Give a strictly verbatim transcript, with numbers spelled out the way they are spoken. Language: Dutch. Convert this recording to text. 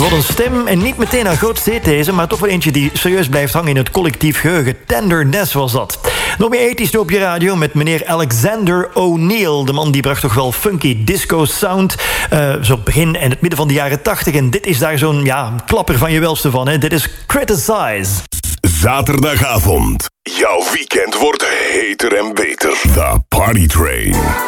Wat een stem en niet meteen een groot steed deze, maar toch wel eentje die serieus blijft hangen in het collectief geheugen. Tenderness was dat. Nog meer ethisch nu op je radio met meneer Alexander O'Neal. De man die bracht toch wel funky disco sound. Uh, zo begin en het midden van de jaren tachtig. En dit is daar zo'n ja, klapper van je welste van. Hè? Dit is Criticize. Zaterdagavond. Jouw weekend wordt heter en beter. The Party Train.